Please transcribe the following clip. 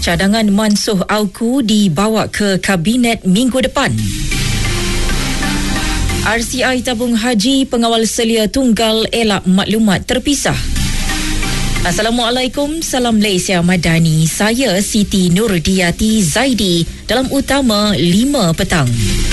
Cadangan Mansuh Auku dibawa ke Kabinet minggu depan. RCI tabung haji pengawal selia tunggal elak maklumat terpisah. Assalamualaikum, salam Malaysia Madani. Saya Siti Nurdiati Zaidi dalam utama 5 petang.